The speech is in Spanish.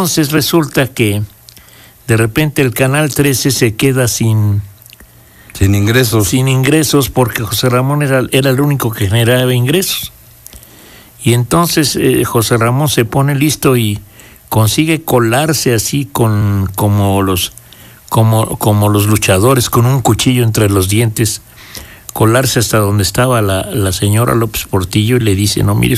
entonces resulta que de repente el Canal 13 se queda sin ingresos porque José Ramón era el único que generaba ingresos. Y entonces José Ramón se pone listo y consigue colarse así como los luchadores, con un cuchillo entre los dientes, colarse hasta donde estaba la señora López Portillo y le dice: no, mire